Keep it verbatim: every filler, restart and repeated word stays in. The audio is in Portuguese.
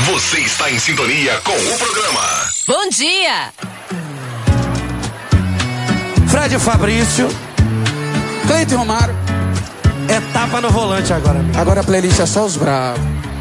Você está em sintonia com o programa. Bom dia! Fred Fabrício, Cleiton Romário. É tapa no volante agora. Agora a playlist é só os bravos.